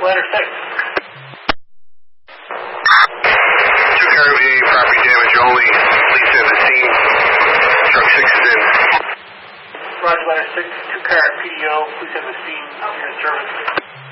ladder 6. 2-car VA, property damage only. Police at the scene. Truck 6 is in. Roger, ladder 6, 2-car PDO, police at the scene, in service.